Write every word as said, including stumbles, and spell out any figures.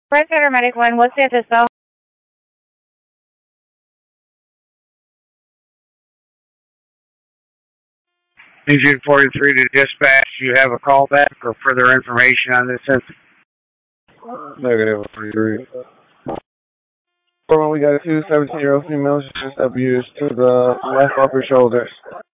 Press paramedic one, what's the address though? Engine forty-three to dispatch. You have a callback or further information on this incident? Negative forty-three. Well, we got two seventeen-year-old females just abused to the left upper shoulder.